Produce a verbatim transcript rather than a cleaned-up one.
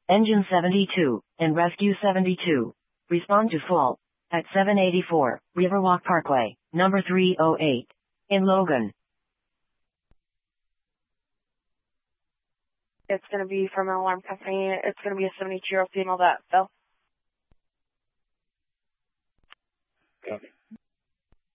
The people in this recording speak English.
Engine seventy-two, and Rescue seventy-two. Respond to fault. At seven eighty-four, Riverwalk Parkway, number three oh eight. In Logan. It's going to be from an alarm company. It's going to be a seventy-two-year-old female that fell.